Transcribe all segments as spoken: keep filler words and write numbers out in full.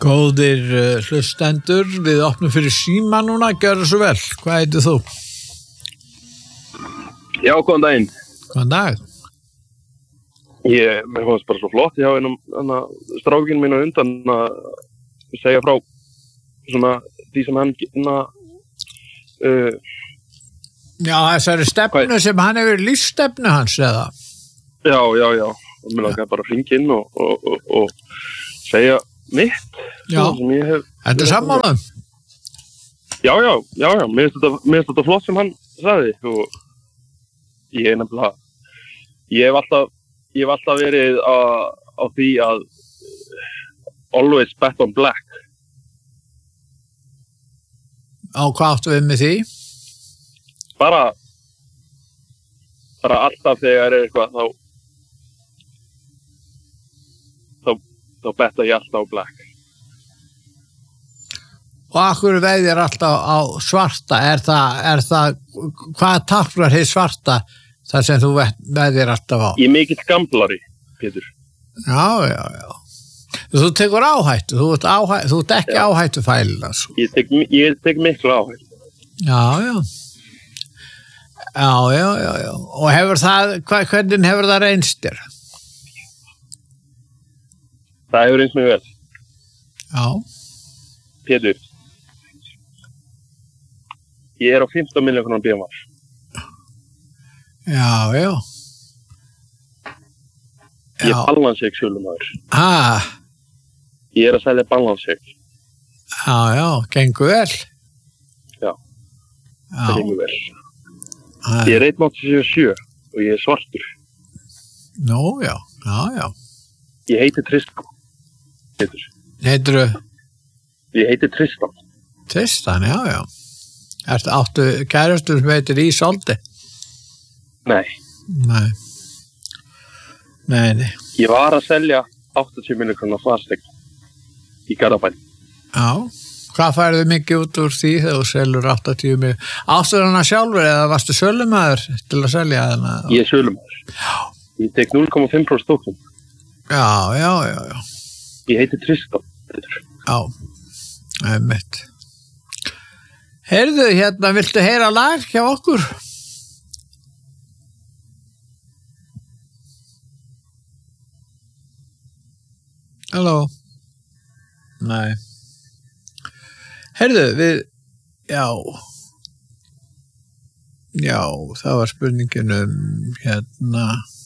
Góðir uh, hlustendur, við opnum fyrir síma núna, gjörðu svo vel. Hvað heitir þú? Já, góðan daginn. Góðan dag. Ég, mér fannst bara svo flott, ég hafa einum strákinn mín á undan að segja frá svona því sem hann na, uh, Já, þessari stefnu hvað? Sem hann hefur lífstefnu hans, eða? Já, já, já. Og mér langar bara að hringja inn og, og, og, og segja mitt. Já, hef, þetta er sammála. Já, já, já, já. Mér finnst þetta, mér finnst þetta flott sem hann sagði og ég er nefnilega, ég hef alltaf, ég hef alltaf verið á, á því að always bet on black. Á hvað áttu við með því? Bara, bara alltaf þegar er eitthvað þá, þá, þá betta ég alltaf á black. Og akkur veðir alltaf á svarta, er það, er það, hvað táknar þið svarta þar sem þú veðir alltaf á? Ég er mikill gamblari, Pétur. Já, já, já. Þú tekur áhættu, þú ert, áhættu, þú ert ekki áhættu fælina. Ég tek, ég tek miklu áhættu. Já, já. Já, já, já, já. Og hefur það, hvernig hefur það reynst þér? Það hefur reynst mig vel. Já. Pétur. Ég er á fimmtán milljón króna B M W. Já, já. Ég er balansshake sölumæður. Ah. Ég er að selja balansshake. Já, já, gengur vel. Já, já. Það gengur vel. Ah. Ég er einn áttatíu og sjö og ég er svartur. Nú, já, já, já. Ég heiti Tristan. Heitur. Heitirðu? Ég heiti Tristan. Tristan, já, já. Ertu áttu kærastur sem heitir Ísoldi? Nei. Nei. Nei, nei. Ég var að selja áttatíu milljón króna fasteign í Garðabæ. Já. Hvað færðu mikið út úr því þegar þú selur áttatíu milljón? Áttu hana sjálfur eða varstu sölumæður til að selja hana? Ég er sölumæður. Já. Ég tek núll komma fimm prósent tóknum. Já, já, já, já. Ég heiti Tristan. Já, það er mitt. Heyrðu, hérna, viltu heyra lag hjá okkur? Halló? Nei. Heyrðu, við, já, já, það var spurningin um, hérna,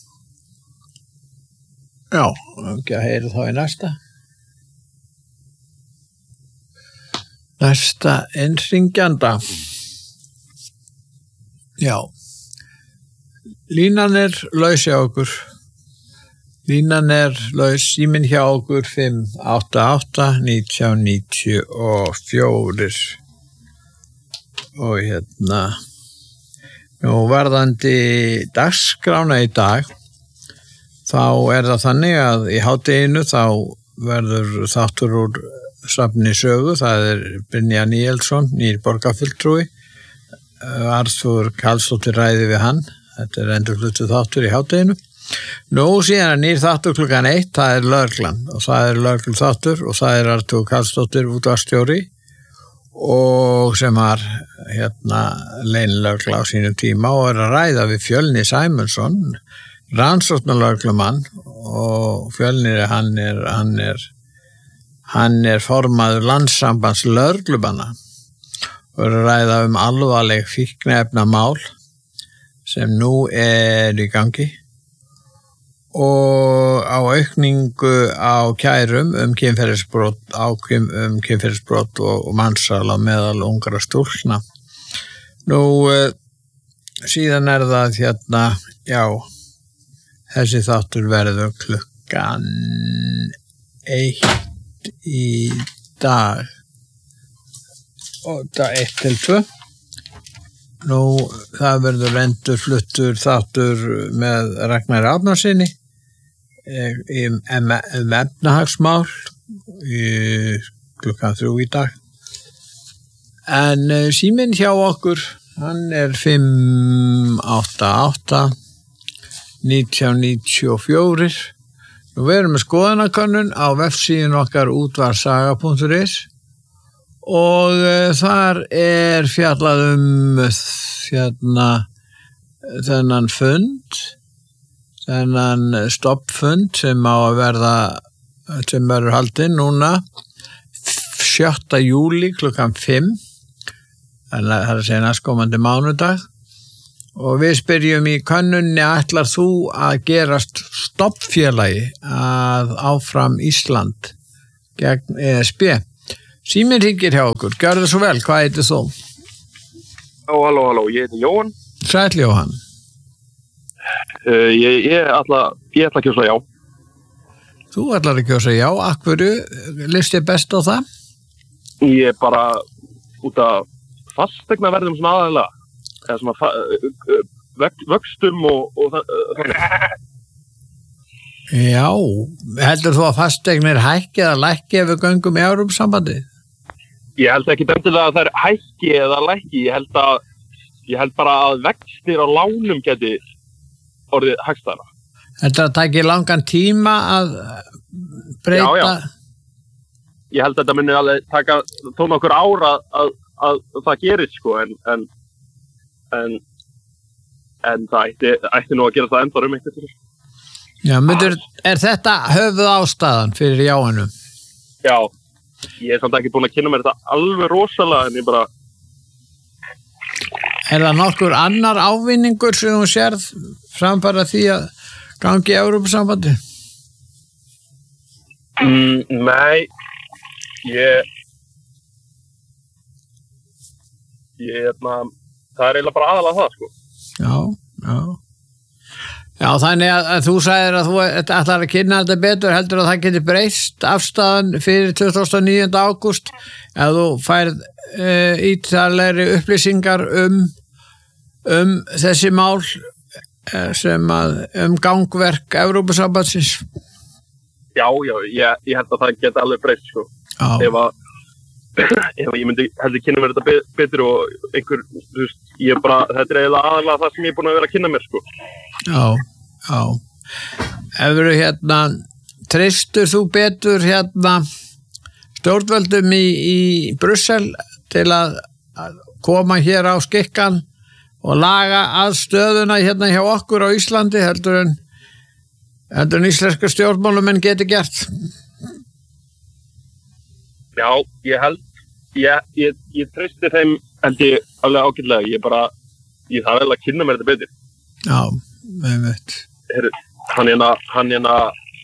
já, ekki að heyra þá í næsta. Næsta innringjanda. Já. Línan er laus hjá okkur. Línan er laus, síminn hjá okkur fimm átta átta nítján níutíu og fjögur. Og hérna, nú varðandi dagskrána í dag, þá er það þannig að í hádeginu þá verður þáttur úr safni sögu, það er Brynja Níelsson, nýr borgarfulltrúi, Arþór Karlsdóttir ræði við hann, þetta er endurfluttur þáttur í hádeginu. Nú síðan er nýr þáttur klukkan eitt, það er lögreglan og það er lögreglu þáttur og það er Arþór Karlsdóttir útvarpsstjóri og sem var hérna leynilegla á sínum tíma og er að ræða við Fjölni Sæmundsson, rannsóknarlögreglumann og Fjölnir hann er, hann er Hann er formaður landssambands lögreglumanna og er að ræða um alvarleg fíkniefnamál sem nú er í gangi og á aukningu á kærum um kynferðisbrot, ákvim um kynferðisbrot og, og mansal á meðal ungra stúlkna. Nú síðan er það hérna, já, þessi þáttur verður klukkan eitt í dag og það eitt til tvö. Nú það verður endur fluttur þáttur með Ragnar Árnasyni um efnahagsmál í klukkan þrjú í dag. En síminn hjá okkur, hann er fimm átta átta nítján níutíu og fjögur. Nú við erum með skoðanakönnun á vefsíðun okkar útvarsaga punktur is og uh, þar er fjallað um hérna þennan fund, þennan stoppfund sem á að verða, sem verður haldinn núna sjötta júlí klukkan fimm, þannig að það er að segja næstkomandi mánudag. Og við spyrjum í könnunni, ætlar þú að gerast stoppfélagi að áfram Ísland gegn E S B? Síminn hringir hjá okkur, gjörðu svo vel, hvað heitir þú? Já, halló, halló, ég heiti Jóhann. Sæll Jóhann. Uh, ég, ég, ætla, ég ætla að kjósa já. Þú ætlar að kjósa já, akkurru, list ég best á það? Ég er bara út af fastegna verðum svona aðalega. Eða svona vöxtum og, og þannig. Já, heldur þú að fasteignir hækki eða lækki ef við göngum í Evrópusambandið? Ég held ekki endilega að það er hækki eða lækki, ég held að ég held bara að vextir á lánum geti orðið hagstæðara. Þetta taki langan tíma að breyta? Já, já. Ég held að þetta muni alveg taka þó nokkur ára að, að, að það gerist sko, en, en En, en það ætti, ætti nú að gera það endar um eitthvað. Já, myndur, er þetta höfuð ástæðan fyrir jáinu? Já, ég er samt ekki búin að kynna mér þetta alveg rosalega, en ég bara... Er það nokkur annar ávinningur sem þú sérð framfara því að gangi í Evrópusambandi? Mm, nei, ég... Ég er maður... Það er eiginlega bara aðalega það, sko. Já, já. Já, þannig að, að þú sagðir að þú ætlar að kynna þetta betur, heldur að það geti breyst afstæðan fyrir tuttugasta og níunda ágúst ef þú færð e, ítalegri upplýsingar um, um þessi mál e, sem að um gangverk Evrópusambandsins. Já, já, ég, ég held að það geti alveg breyst, sko. Já. Ef að ef ég myndi heldur kynna mér þetta betur og einhver, þú veist, ég bara, þetta er eiginlega aðalega það sem ég er búin að vera að kynna mér, sko. Já, já. Hefur hérna, treystur þú betur hérna stjórnvöldum í, í Brussel til að, að koma hér á skikkan og laga aðstöðuna hérna hjá okkur á Íslandi heldur en, heldur en íslenska stjórnmálumenn geti gert? Já, ég held, ég, ég, ég treysti þeim held ég alveg ágætlega, ég bara, ég þarf vel að kynna mér þetta betur. Já, með veit. Heru, hann hérna, hann hérna,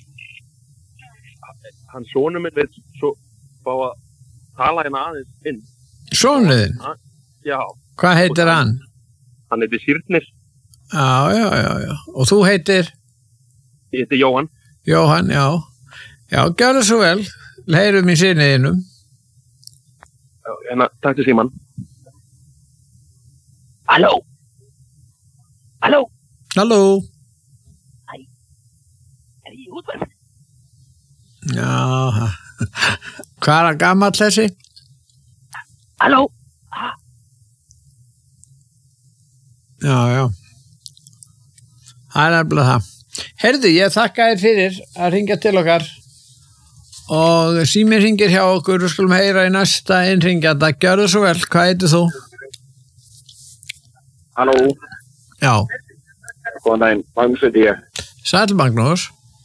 hann sonur minn veit svo fá að tala hérna aðeins inn. Sonuðinn? Já. Hvað heitir hann? Hann heitir Sýrnir. Já, já, já, já. Og þú heitir? Ég heitir Jóhann. Jóhann, já. Já, gjörðu svo vel. Heyrum í sinniðinum. Já, hérna, takk til síman. Halló? Halló? Halló? Hæ? Er ég útvarp? Já, hvað er að gamall þessi? Halló? Já, já. Það er nefnilega það. Heyrðu, ég þakka þér fyrir að ringja til okkar. Og síminn hringir hjá okkur, við skulum heyra í næsta innringjanda. Gjörðu svo vel, hvað heitir þú? Halló? Já. Góðan daginn, Magnús heiti ég. Sæll Magnús.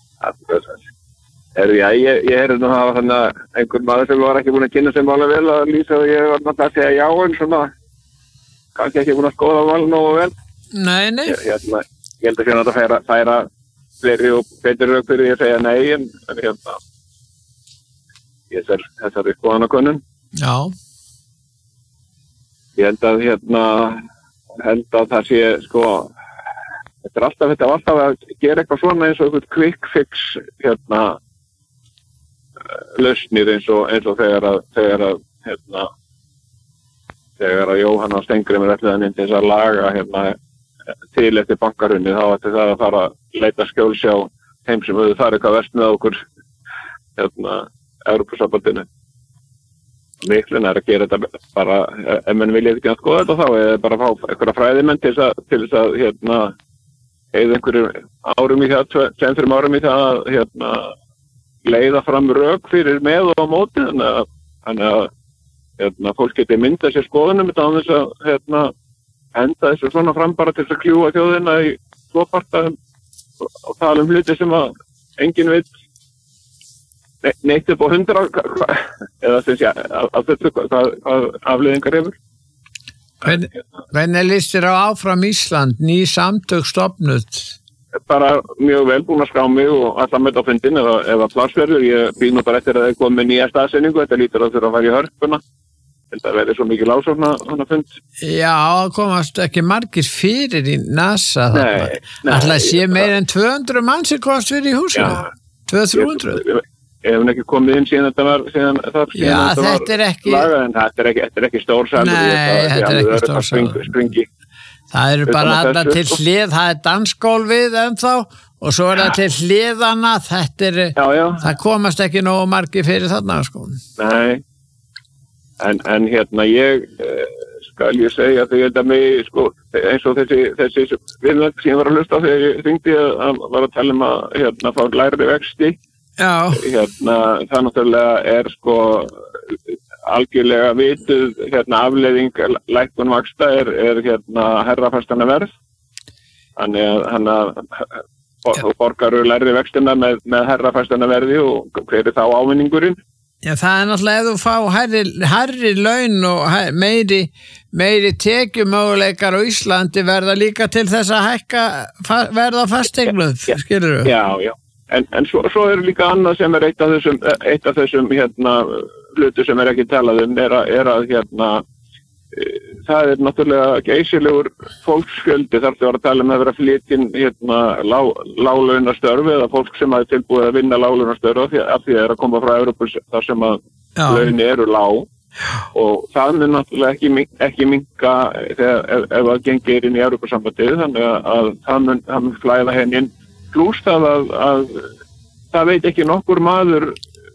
Erðu, já, ég, ég heyrði nú hafa þannig að einhver maður sem var ekki búin að kynna sem alveg vel að lýsa og ég var náttúrulega að segja já en svona kannski ekki búin að skoða val nógu vel. Nei, nei. Ég, ég, ég held að fyrir að færa, færa fleiri og betur rauk fyrir ég að segja nei en, en hérna ég þessar, þessari skoðanakönnun. Já. Ég held að hérna, held að það sé sko, þetta er alltaf, þetta er alltaf að gera eitthvað svona eins og eitthvað quick fix hérna lausnir eins og, eins og þegar að, þegar að hérna, þegar að Jóhann og Steingrímur ætlaði inn til þess að laga hérna til eftir bankarunni þá ætti það að fara að leita skjóls hjá þeim sem auðvitað þar eitthvað verst með okkur hérna Evrópusambandinu. Miklun er að gera þetta bara, ef mann vilja ekki að skoða þetta þá, eða bara fá einhverja fræðimenn til þess að, til þess að hérna, eða einhverjum árum í það, tveim fyrir árum í það að hérna, leiða fram rök fyrir með og á móti, þannig að, þannig að hérna, fólk geti myndað sér skoðunum þetta án þess að hérna, enda þessu svona fram bara til þess að kljúa þjóðina í tvoparta og tala um hluti sem að enginn veit neitt upp á hundra eða sem sé að þetta hvað, hvað afleiðingar hefur. Hvern, hvernig líst þér á Áfram Ísland, ný samtök stofnuð? Bara mjög vel búin að skrá mig og alltaf með á fundin eða, eða plássverður. Ég býð nú bara eftir að það er komið með nýja staðsendingu, þetta lítur að þurfa að fara í hörpuna. Þetta verður svo mikið lásofna hana fund. Já, komast ekki margir fyrir í NASA. Nei, nei. Alltaf sé meir en tvö hundruð mann sem komast fyrir í húsinu. tvö til þrjú hundruð. Ég hef ekki komið inn síðan þetta var síðan það síðan Já, þetta þetta er ekki lagað, en þetta er ekki, þetta er ekki stór salur. Nei, þetta er ekki stór salur. Springi. Það eru bara alltaf til hlið, það er dansgólfið ennþá og svo er það til hliðana, þetta er, já, já. Það komast ekki nógu margir fyrir þarna, sko. Nei, en, en hérna ég, skal ég segja þegar þetta mig, sko, eins og þessi, þessi viðnöld sem ég var að hlusta á þegar ég þingdi að var að tala um að hérna fá læri vexti. Já. Hérna, það náttúrulega er sko algjörlega vituð hérna afleiðing lækkun vaxta er, er hérna herrafastana verð. Þannig að hann að þú borgar læri vextina með, með herrafastana verði og hver er þá ávinningurinn? Já, það er náttúrulega ef þú fá hærri, hærri laun og hærri, meiri, meiri tekjumöguleikar á Íslandi verða líka til þess að hækka verða fasteignuð, skilur þú? Já, já. En, en svo, svo er líka annað sem er eitt af þessum, eitt af þessum hérna, hlutu sem er ekki talað um er að, er að hérna, e, það er náttúrulega geysilegur fólksfjöldi þar þú var að tala um að vera flytinn hérna, lá, láglaunastörf eða fólk sem hafi tilbúið að vinna láglaunastörf af því, af því að það er að koma frá Evrópu þar sem að Já. Laun eru lág og það mun náttúrulega ekki, ekki minnka þegar, ef, ef það gengir inn í Evrópusambandið þannig að, að það mun, það mun flæða henni inn. Plús það að, að það veit ekki nokkur maður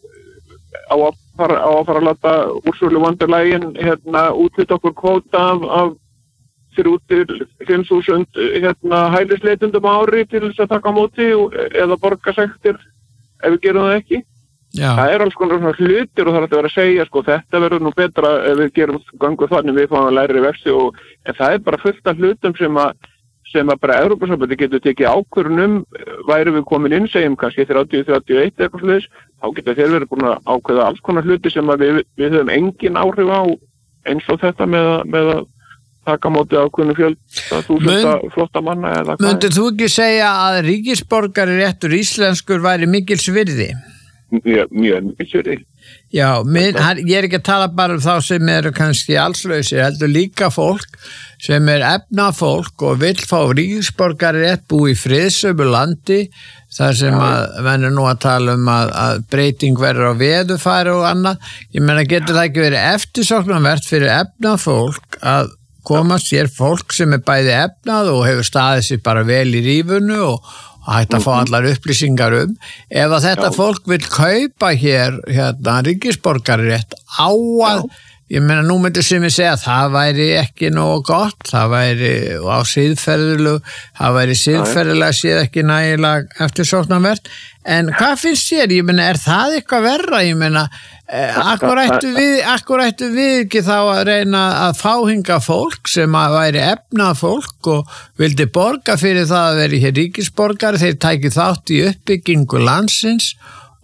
á að fara, á að, fara að láta Ursulu von der Leyen hérna, útluta okkur kvóta af, af þrjú til fimm þúsund hérna, hælisleitundum ári til þess að taka á móti eða borga sektir ef við gerum það ekki. Já. Það er alls konar svona hlutir og það er að vera að segja sko þetta verður nú betra ef við gerum gangu þannig við fáum að læri vexti og en það er bara fullt af hlutum sem að sem að bara Evrópusambandi getur tekið ákvörðunum væri við komin inn, segjum kannski þrjátíu til þrjátíu og eitt eitthvað sluðis, þá getur þeir verið búin að ákveða alls konar hluti sem að við, við höfum engin áhrif á eins og þetta með að, með að taka móti ákveðinu fjölda þúsunda flotta manna eða hvað. Mundir þú ekki segja að ríkisborgari réttur íslenskur væri mikils virði? Mjög, mjög mikils virði. Já, minn, ég er ekki að tala bara um þá sem eru kannski allslausir, heldur líka fólk sem er efnafólk og vill fá ríkisborgari rétt búi í friðsömu landi þar sem að venur nú að tala um að, að breyting verður á veðurfari og annað. Ég meina getur það ekki verið eftirsóknarvert fyrir efnafólk að koma sér fólk sem er bæði efnað og hefur staðið sér bara vel í rífunu og og hægt að fá allar upplýsingar um ef að þetta Já. Fólk vil kaupa hér hérna ríkisborgari rétt á að, Já. Ég meina nú myndi sem ég segja að það væri ekki nógu gott, það væri á síðferðilegu, það væri síðferðilega séð ekki nægilega eftirsóknarvert, en hvað finnst þér, ég meina er það eitthvað verra, ég meina eh, akkur ættu við, akkur ættu við ekki þá að reyna að fáhinga fólk sem að væri efnað fólk og vildi borga fyrir það að veri hér ríkisborgari, þeir tæki þátt í uppbyggingu landsins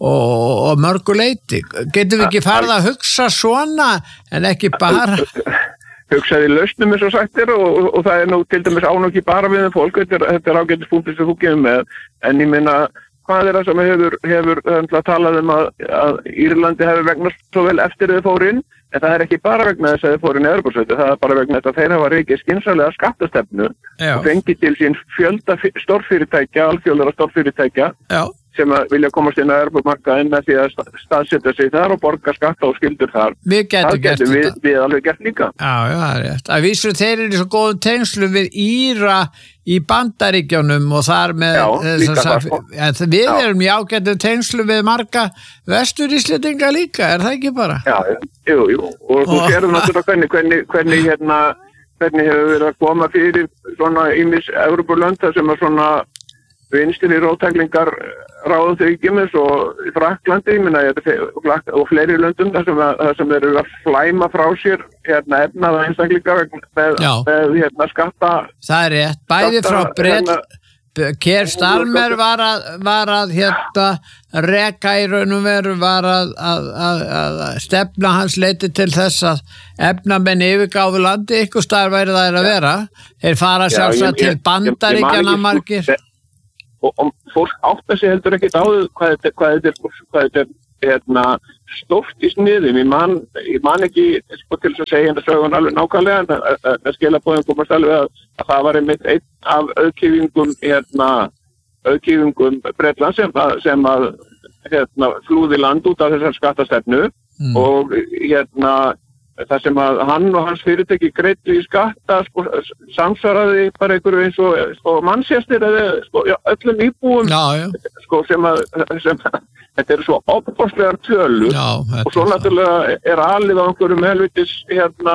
og, og mörguleiti. Getum við ekki farið að hugsa svona en ekki bara hugsaði lausnum eins og sagt er og, og, og það er nú til dæmis án og ekki bara við fólk, þetta er, þetta er ágætispunktur sem þú gefur með, en ég minna hvað er það sem hefur, hefur talað um að, að Írlandi hefur vegnast svo vel eftir þau fóru inn, en það er ekki bara vegna þess að þau fóru inn í Evrópusambandið, það er bara vegna þess að þeir hafa reikið skynsamlega skattastefnu og fengið til sín fjölda stórfyrirtækja, alþjóðlega stórfyrirtækja Já. Sem að vilja komast inn á Evrópumarkaðinn með því að staðsetja sig þar og borga skatta og skyldur þar. Við getum gert þetta. Við, við alveg gert líka. Já, já, það er rétt. Að vísu þeir eru í svo góðu tengslu við Íra í Bandaríkjunum og þar með... Já, líka þar. Ja, við já. Erum í ágætu tengslu við marga vesturíslendinga líka, er það ekki bara? Já, jú, jú. Og, og þú sérum náttúrulega hvernig, hvernig, hvernig hérna... hvernig hefur verið að koma fyrir svona ýmis Evrópulönd þar sem að svona vinstri róttæklingar ráða þau ekki með svo í Frakklandi, ég minna, og fleiri löndum þar sem, að, sem eru að flæma frá sér hérna efnaða einstaklingar með, með hérna skatta. Það er rétt, bæði frá breytt, Keir Starmer var að, var að hérna reka í raun og veru, var að, að, að, að stefna hans leiti til þess að efnamenn yfirgáfu landi, ykkur staðar væri það er að vera. Þeir fara sjálfsagt til Bandaríkjanna margir. Og, og fólk átta sig heldur ekki á hvað þetta hvað þetta er, hvað þetta er hérna, stórt í sniðum. Ég man, ég man ekki sko, til þess að segja þetta sögun alveg nákvæmlega en að, að skilabóðin komast alveg að, að það var einmitt einn af auðkýfingum hérna, auðkýfingum Bretland sem að, sem að hérna, flúði land út af þessar skattastefnu mm. og hérna það sem að hann og hans fyrirtæki greiddu í skatta sko, samsvaraði bara einhverju eins og sko, Manchester eða sko, já, öllum íbúum já, já. Sko, sem að, sem að þetta eru svo opbóðslegar tölur já, og svo náttúrulega er alið á einhverjum helvitis hérna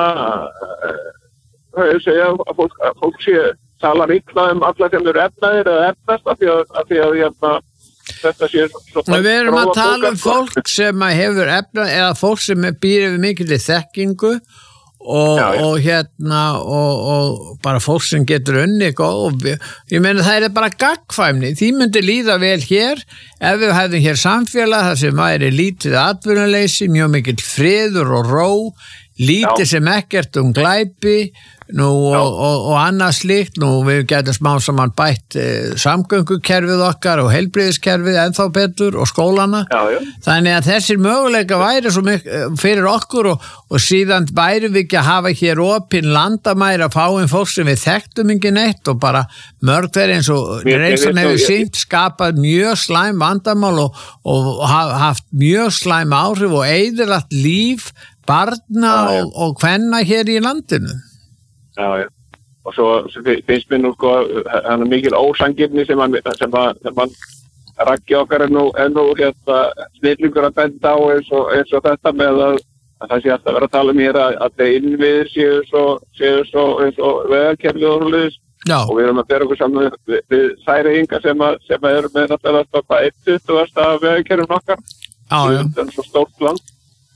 hvað ég segja að fólk, að fólk sé tala ríkla um alla sem eru efnaðir eða efnast af því að, að, því að hérna þetta sé svo við erum að tala um fólk sem hefur efna eða fólk sem býr yfir mikilli þekkingu og, já, já. og hérna og, og bara fólk sem getur unni og ég meina það er bara gagnkvæmni, því myndi líða vel hér ef við hefðum hér samfélag þar sem væri lítið atvinnuleysi, mjög mikill friður og ró, lítið já. Sem ekkert um glæpi nú og, og, og annað slíkt nú við getum smá saman bætt eh, samgöngukerfið okkar og heilbrigðiskerfið ennþá betur og skólana já, já. Þannig að þessir möguleika væri svo mikið fyrir okkur og, og síðan væri við ekki að hafa hér opin landamæri að fá einn fólk sem við þekktum ekki neitt og bara mörg þeir eins og reynsan hefur sínt skapað mjög slæm vandamál og, og haft mjög slæm áhrif og eyðilagt líf barna já, já. Og, og kvenna hér í landinu. Já, já. Og svo finnst mér nú sko, hann er mikil ósangirni sem hann, sem hann, sem hann Raggi okkar er nú, er nú hérna snillingur að benda á eins og, eins og þetta með að, að það sé alltaf verið að tala um hér að, að þeir innviðir séu svo, séu svo eins og vegakerfið og hlutis og við erum að bera okkur saman við, við Særihinga sem að, sem að eru með náttúrulega hvað eitt tuttugasta vegakerfið okkar. Já, já. Það er svo stórt land.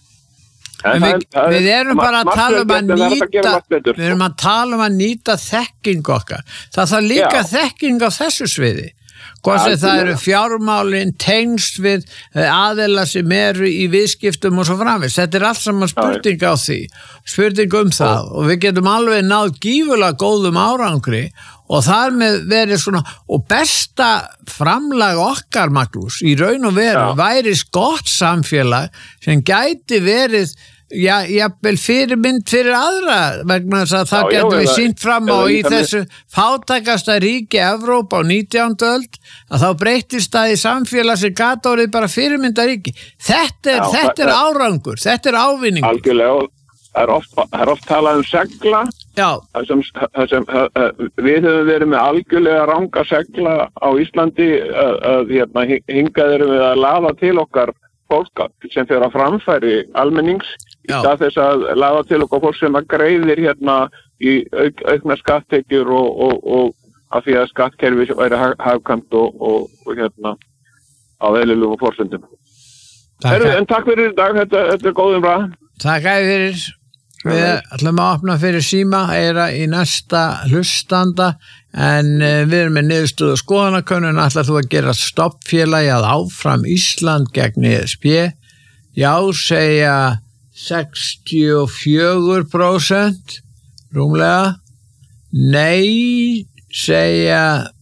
En við, við erum bara að tala um að nýta við erum að tala um að nýta þekking okkar það þarf líka já. Þekking á þessu sviði hvað sem það eru fjármálin tengst við aðila sem eru í viðskiptum og svo framvegis þetta er allt saman spurning á því spurning um það og við getum alveg náð gífulega góðum árangri og þar með verið svona og besta framlag okkar Magnús í raun og veru já. Væri gott samfélag sem gæti verið já, jafnvel fyrirmynd fyrir aðra vegna þess að það getur við sýnt fram á í þessu fátækasta ríki Evrópa á nítjándu öld að þá breytist það í samfélag sem gat orðið bara fyrirmyndaríki þetta er, já, þetta er árangur, þetta er ávinningur algjörlega Það er oft, það er oft talað um segla sem, sem, við höfum verið með algjörlega ranga segla á Íslandi að, að hérna, hingað erum við að laða til okkar fólk sem fyrir að framfæri almennings í stað þess að laða til okkar fólk sem að greiðir hérna í auk, aukna skatttekjur og, og, og af því að skattkerfi væri hagkvæmt og, og, og hérna á eðlilegum forsendum. En takk fyrir í dag, þetta, þetta er góðum ræð. Takk fyrir. Við ætlum að opna fyrir síma eira í næsta hlustanda en uh, við erum með niðurstöðu skoðanakönnun ætlar þú að gera stoppfélagi að áfram Ísland gegn E S B já segja sextíu og fjögur prósent rúmlega nei segja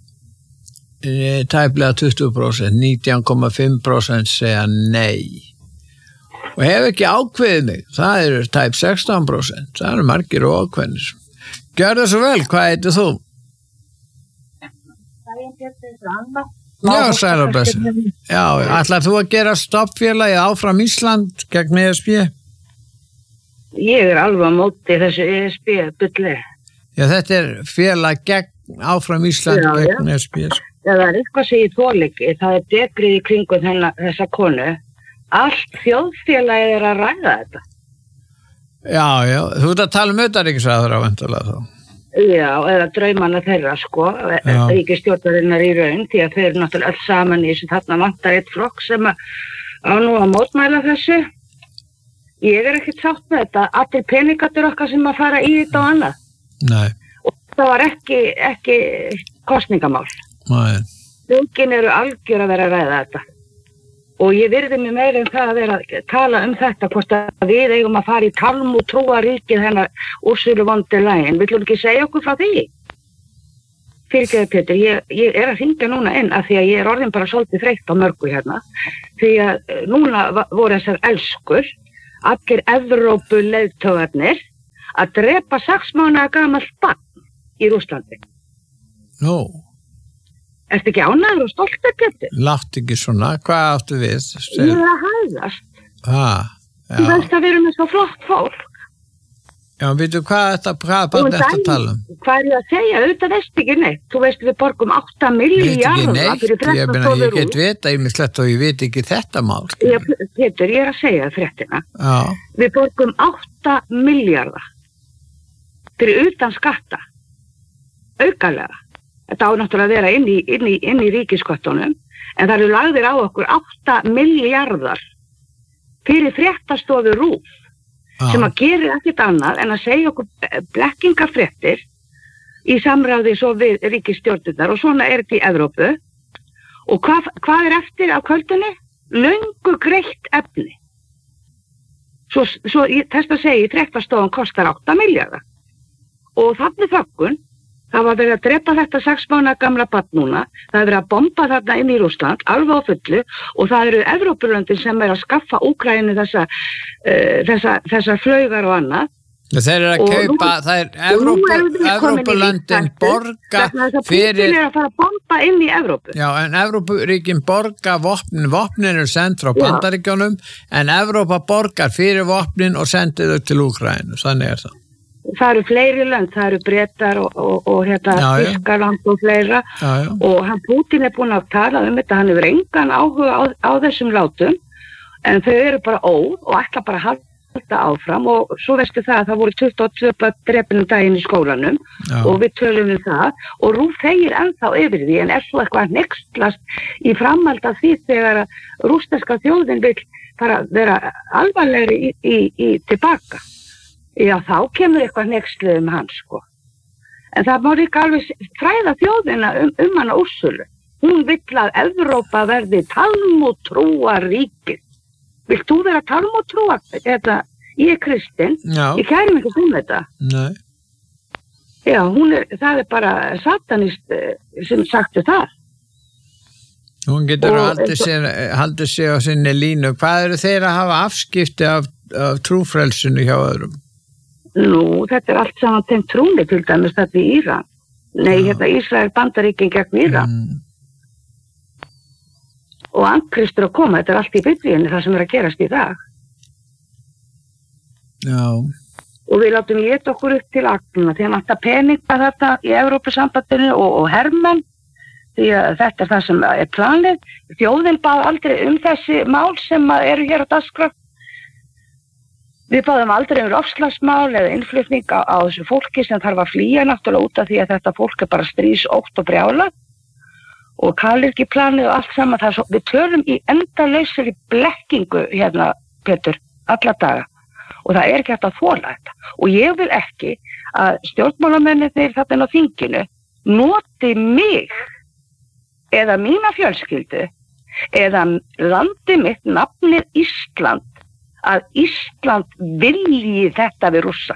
uh, tæplega tuttugu prósent nítján komma fimm prósent segja nei og hef ekki ákveðið mig, það eru tæp sextán prósent, það eru margir og ákveðnir. Gjör það svo vel, hvað heitir þú? Það er Björn Anna. Já, sæla blessu. Já, ætlar þú að gera stoppfélagi áfram Ísland gegn E S B? Ég er alveg á móti þessu E S B bulli. Já, þetta er félag gegn áfram Ísland já, gegn E S B. Já, það er eitthvað sem ég þoli ekki, það er degrið í kringum þessa konu. Allt þjóðfélagið er að ræða þetta. Já, já, þú ert að tala um utanríkisráðherra væntanlega þá. Já, eða draumana þeirra, sko, ríkisstjórnarinnar í raun, því að þau eru náttúrulega öll saman í þessu, þarna vantar eitt flokk sem að á nú að mótmæla þessu. Ég er ekkert sátt með þetta, allir peningatur okkar sem að fara í þetta og annað. Nei. Og það var ekki, ekki kosningamál. Nei. Þingin eru algjör að vera að ræða þetta. Og ég virði mig meira en það að vera að tala um þetta, hvort að við eigum að fara í Talmúð trúa ríkið hennar Ursulu von der Leyen. Viljum ekki segja okkur frá því? Fyrirgeðu Pétur, ég, ég er að hringja núna inn af því að ég er orðin bara svolítið þreytt á mörgu hérna. Því að núna voru þessar elskur, allir Evrópu leiðtogarnir, að drepa sex mánaða gamalt barn í Rússlandi. Nú. Ertu ekki ánægður og stoltur, Pétur? Látt ekki svona, hvað áttu við? Ég er að hæðast. Ah, já. Þú veist að við erum með svo flott fólk. Já, veitu hvað þetta, hvað bara þetta að tala um? Hvað er ég að segja? Auðvitað veist ekki neitt. Þú veist við borgum átta milljarða fyrir fréttastofur. Ég get vita ýmislegt og ég veit ekki þetta mál. Ég, Pétur, ég er að segja fréttina. Já. Við borgum átta milljarða fyrir utan skatta. Aukalega. Þetta á náttúrulega að vera inn í, inn í, inn í ríkisköttunum, en það eru lagðir á okkur átta milljarðar fyrir fréttastofu RÚV, ah. sem að gera ekkert annað en að segja okkur blekkingafréttir í samráði svo við ríkisstjórnirnar og svona er þetta í Evrópu. Og hvað, hvað er eftir á kvöldunni? Löngu greitt efni. Svo, svo þess að segja, fréttastofan kostar átta milljarða. Og þannig þökkun, það var verið að drepa þetta sex mánaða gamla barn núna, það er verið að bomba þarna inn í Rússland, alveg á fullu, og það eru Evrópulöndin sem er að skaffa Úkraínu þessa, uh, þessa, þessa flaugar og annað. Þeir eru að og kaupa, nú, það er Evrópu, Evrópulöndin borga fyrir... Það er að fara að bomba inn í Evrópu. Já, en Evrópuríkin borga vopnin, vopnin eru sendt frá Bandaríkjunum, en Evrópa borgar fyrir vopnin og sendir þau til Úkraínu, þannig er það. Það eru fleiri lönd, það eru Bretar og, og, og hérna Þýskaland og fleira já, já. Og hann Putin er búinn að tala um þetta, hann hefur engan áhuga á, á þessum látum en þau eru bara óð og ætla bara að halda áfram og svo veistu það að það voru tuttugu og tvö drepin daginn í skólanum já. Og við tölum um það og RÚV þegir ennþá yfir því en er svo eitthvað hneykslast í framhald af því þegar rússneska þjóðin vil bara vera alvarlegri í, í, í tilbaka. Já, þá kemur eitthvað hneyksli um hann, sko. En það má líka alveg fræða þjóðina um, um hana Úrsulu. Hún vill að Evrópa verði Talmúð trúa ríkið. Vilt þú vera Talmúð trúa? Þetta, ég er kristinn, ég kæri mig ekki um þetta. Nei. Já, hún er, það er bara satanist sem sagti það. Hún getur haldið sér, haldið sér á sinni línu. Hvað eru þeir að hafa afskipti af, af trúfrelsinu hjá öðrum? Nú, þetta er allt saman tengt trúni til dæmis þetta í Íran. Nei, Já. hérna Ísrael Bandaríkin gegn Íran. Mm. Og Antkristur að koma, þetta er allt í Biblíunni það sem er að gerast í dag. Já. Og við látum leta okkur upp til agnuna því að vantar peninga þetta í Evrópusambandinu og, og hermenn því að þetta er það sem er planið. Þjóðin bað aldrei um þessi mál sem eru hér á dagskrá. Við báðum aldrei um loftslagsmál eða innflutning á, á þessu fólki sem þarf að flýja náttúrulega út af því að þetta fólk er bara stríðsótt og brjála og kalirkiplanið og allt saman. Það er svo, við tölum í endalausri blekkingu hérna, Pétur, alla daga og það er ekki hægt að þola þetta. Og ég vil ekki að stjórnmálamennir þarna á þinginu noti mig eða mína fjölskyldu eða landi mitt nafnið Ísland að Ísland vilji þetta við Rússa.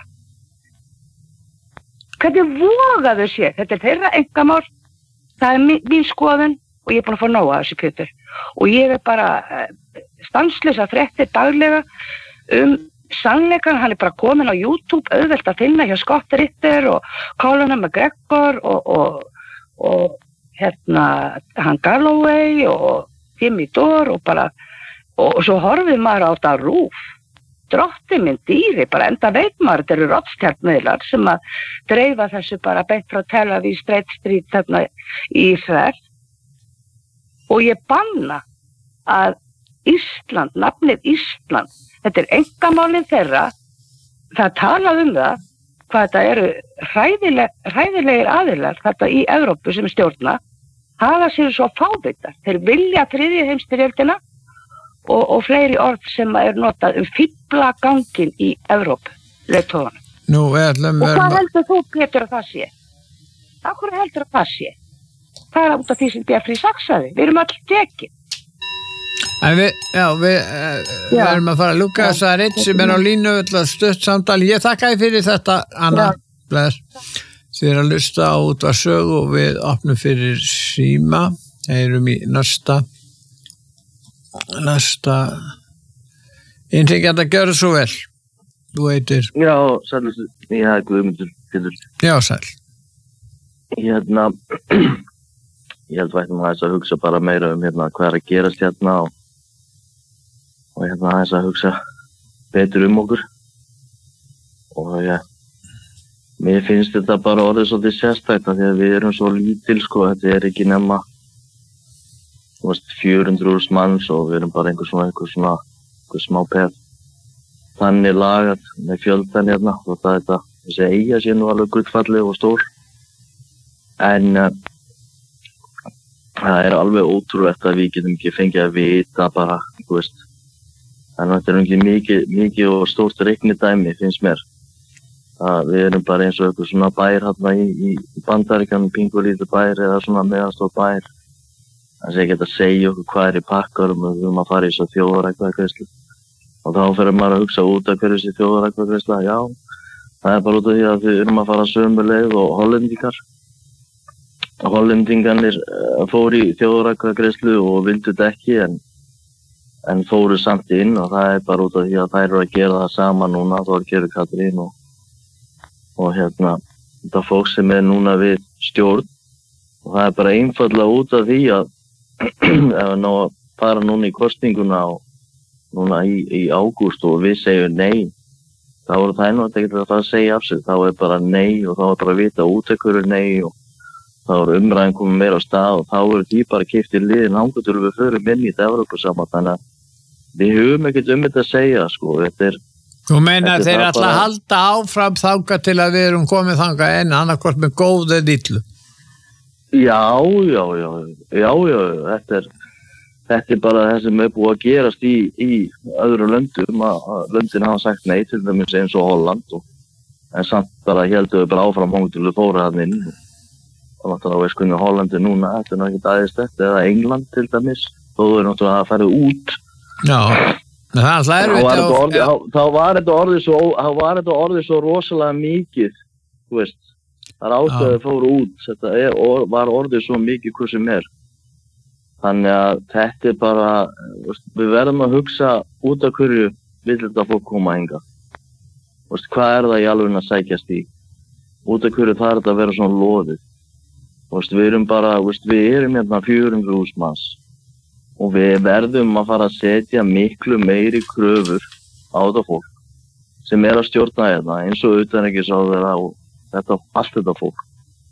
Hvernig voga þau sér? Þetta er þeirra einkamál, það er mín, mín skoðun og ég er búin að fá nóg að þessu Pétur. Og ég er bara stanslösa fréttir daglega um sannleikan, hann er bara komin á YouTube, auðvelt að finna hjá Scott Ritter og Colin McGregor og, og, og hérna hann Galloway og Jimmy Dore og bara og svo horfið maður á þetta RÚV. Drottinn minn dýri, bara enda veit maður, þetta eru rottstjarnmiðlar sem að dreifa þessu bara beint frá Tel Aviv, Straight Street þarna í Ísrael. Og ég banna að Ísland, nafnið Ísland, þetta er einkamálið þeirra, það talað um það hvað þetta eru hræðileg, hræðilegir aðilar þetta í Evrópu sem stjórna hafa sér svo fávittar. Þeir vilja þriðju heimsstyrjöldina og, og fleiri orð sem er notað um fíflaganginn í Evrópu, leiðtoganum. Nú, ætlum, og hvað heldur þú, Pétur, að það sé? Hvað heldur að það sé? Það er út af því sem Jeffrey Sachs sagði. Við erum allir tekin. En við, já, við, uh, við erum að fara að lúka þess að reitt sem er á línu öll stutt samtali. Ég þakka þér fyrir þetta, Anna. Þið er að lusta á útvarpssögu og við opnum fyrir síma. Erum í næsta næsta innringjandi að gjöra svo vel. Þú heitir? Já, sæl, ég hef Guðmundur Pétur. Já, sæl. Ég hérna ég held vægt um aðeins að hugsa bara meira um hérna hvað er að gerast hérna og og hérna aðeins að hugsa betur um okkur og ja, mér finnst þetta bara orðið svolítið sérstætt af því að við erum svo lítil sko, þetta er ekki nema þú veist fjögur hundruð manns og við erum bara einhver svona einhver svona einhver smá peð þannig lagat með fjöldan hérna og það þetta þessi eiga sé nú alveg gullfalleg og stór en uh, það er alveg ótrúlegt að við getum ekki fengið að vita bara, þú veist þannig að þetta er ekki mikið, mikið og stórt reiknidæmi, finnst mér að við erum bara eins og eitthvað svona bær hérna í, í Bandaríkjunum, pingulítið bær eða svona meðanstór bær það sé ekki að segja okkur hvað er í pakkarum og við erum að fara í svo þjóðarækvagreiðslu og þá fyrir maður að hugsa út af hverju þessi þjóðarækvagreiðsla, já það er bara út af því að við erum að fara sömu leið og hollendingar Hollendingarnir fóru í þjóðarækvagreiðslu og vildu þetta ekki en, en fóru samt inn og það er bara út af því að þær eru að gera það sama núna, þá er Gerður Katrín og, og hérna þetta fólk sem er núna við stjórn og það er bara einfaldlega út af því að ef við ná að fara núna í kosninguna og núna í, í ágúst og við segjum nei þá er það nú ekki að það segja af sig, þá er bara nei og þá er bara að vita út af hverju nei og þá er umræðin komið meira á stað og þá eru því bara keypt í liðin hangutur við förum inn í þetta Evrópusambandt þannig að við höfum ekkert um þetta að segja sko, þetta er Þú meina að þeir ætla að halda áfram þangað til að við erum komið þangað en annarkvort með góð eða illu Já, já, já já, já, þetta er þetta er bara það sem er búið að gerast í, í öðru löndum að löndin hafa sagt nei til dæmis eins og Holland og, en samt bara heldur við bara áfram hangutur við fóru hann inn og náttúrulega veist hvernig Hollandi núna, þetta er náttúrulega ekki aðeins þetta, eða England til dæmis, þó þau eru náttúrulega að fara út. Já, það er alltaf erfitt. Þá var þetta orðið svo, þá var þetta orðið svo rosalega mikið, þú veist, það er ástæðið fóru út, þetta er, or, var orðið svo mikið hvað sem er. Þannig að þetta er bara, veist, við verðum að hugsa út af hverju vill þetta fólk koma hinga. Veist, hvað er það í alveg að sækjast í? Út af hverju það er þetta að vera svona loðið? Veist, við erum bara, veist, við erum hérna fjögur hundruð manns og við verðum að fara að setja miklu meiri kröfur á þetta fólk sem er að stjórna hérna eins og utanríkisráðherra og þetta, allt þetta fólk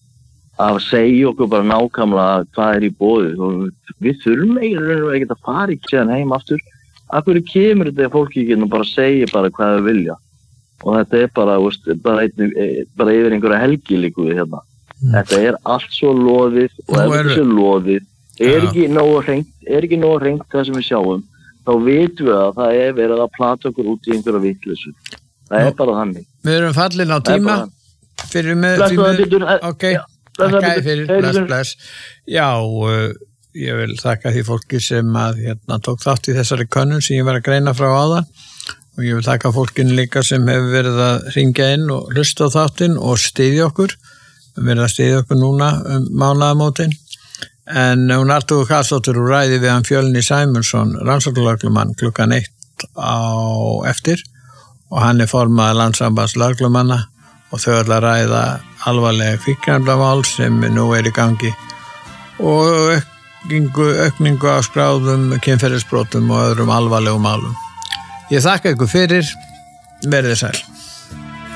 að segja okkur bara nákvæmlega hvað er í boði og við þurfum eiginlega ekki að fara ekki séðan heim aftur af hverju kemur þetta fólki ekki og bara segja bara hvað þau vilja og þetta er bara, veist, bara, ein, bara yfir einhverja helgi líku við hérna mm. Þetta er allt svo loðið og ef þetta er loðið er ekki nógu hreint, er ekki nógu hreint það sem við sjáum, þá vitum við að það er verið að plata okkur út í einhverja vitleysu. Það er bara þannig. Við erum fallin á tíma fyrir með tíma. Ok, þakka þér fyrir, bless, bless. Já, uh, ég vil þakka því fólki sem að hérna tók þátt í þessari könnun sem ég var að greina frá áðan og ég vil þakka fólkinu líka sem hefur verið að hringja inn og hlusta á þáttinn og styðja okkur. Við verðum að styðja okkur núna um mánaðamótin. En hún Artúr Karlsdóttir og ræði við hann Fjölni Sæmundsson, rannsóknarlögreglumann klukkan eitt á eftir og hann er formaður Landssambands lögreglumanna og þau ætla að ræða alvarlega fíkniefnamál sem nú er í gangi og aukningu, aukningu á skráðum kynferðisbrotum og öðrum alvarlegum málum. Ég þakka ykkur fyrir, verðið sæl.